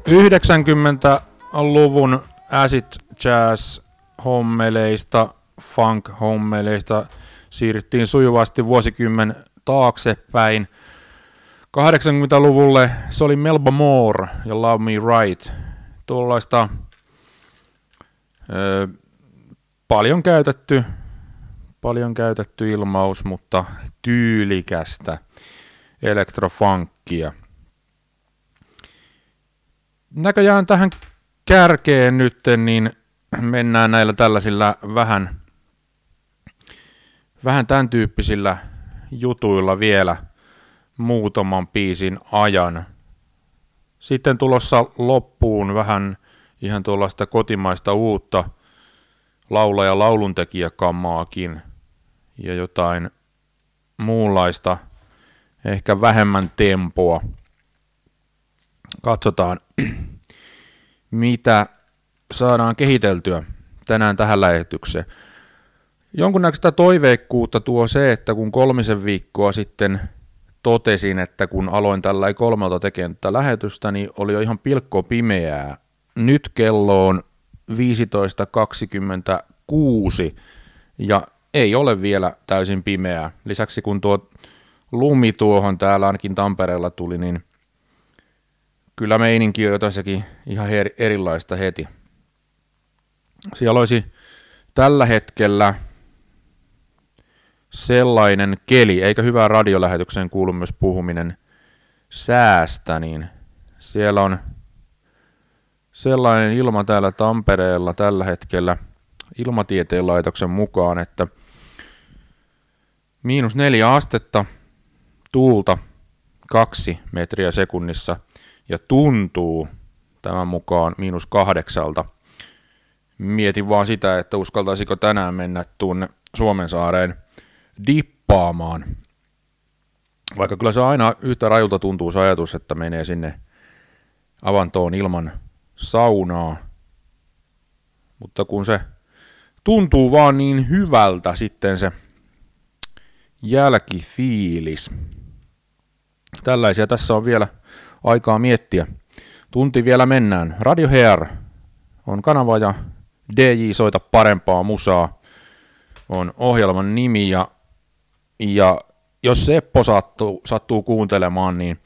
90-luvun acid jazz hommeleista, funk hommeleista siirryttiin sujuvasti vuosikymmen taaksepäin. 80-luvulle se oli Melba Moore ja Love Me Right. Tuollaista paljon käytetty ilmaus, mutta tyylikästä elektrofunkkia. Näköjään tähän kärkeen nyt, niin mennään näillä tällaisilla vähän tämän tyyppisillä jutuilla vielä muutaman biisin ajan. Sitten tulossa loppuun vähän ihan tuollaista kotimaista uutta laula- ja lauluntekijäkammaakin ja jotain muunlaista, ehkä vähemmän tempoa. Katsotaan, mitä saadaan kehiteltyä tänään tähän lähetykseen. Jonkunnäköistä toiveikkuutta tuo se, että kun 3 viikkoa sitten totesin, että kun aloin tällä 3 tekemään tätä lähetystä, niin oli jo ihan pilkko pimeää. Nyt kello on 15.26 ja ei ole vielä täysin pimeää. Lisäksi kun tuo lumi tuohon täällä ainakin Tampereella tuli, niin kyllä meininki on jotainkin ihan erilaista heti. Siellä olisi tällä hetkellä sellainen keli, eikä hyvään radiolähetykseen kuulu myös puhuminen säästä, niin siellä on sellainen ilma täällä Tampereella tällä hetkellä Ilmatieteen laitoksen mukaan, että -4 astetta, tuulta 2 metriä sekunnissa ja tuntuu tämän mukaan -8. Mietin vaan sitä, että uskaltaisiko tänään mennä tuonne Suomensaareen dippaamaan. Vaikka kyllä se aina yhtä rajulta tuntuu se ajatus, että menee sinne avantoon ilman saunaa. Mutta kun se tuntuu vaan niin hyvältä sitten se jälkifiilis. Tällaisia tässä on vielä aikaa miettiä. Tunti vielä mennään. Radio Hair on kanava ja DJ soita parempaa musaa on ohjelman nimi ja jos Seppo sattuu kuuntelemaan, niin